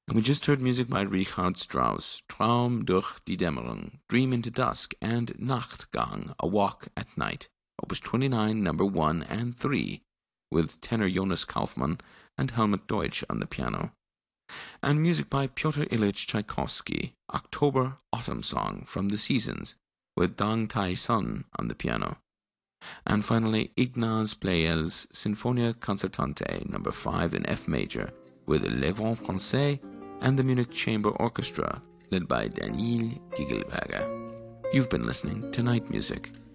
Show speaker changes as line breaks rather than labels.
And we just heard music by Richard Strauss, Traum durch die Dämmerung, Dream into Dusk, and Nachtgang, A Walk at Night, Opus 29, number 1 and 3, with tenor Jonas Kaufmann and Helmut Deutsch on the piano. And music by Pyotr Ilyich Tchaikovsky, October Autumn Song from The Seasons, with Dang Tai Sun on the piano. And finally, Ignaz Pleyel's Sinfonia Concertante number 5 in F major, with Le Vent Français and the Munich Chamber Orchestra, led by Daniil Gigelberger. You've been listening to Night Music.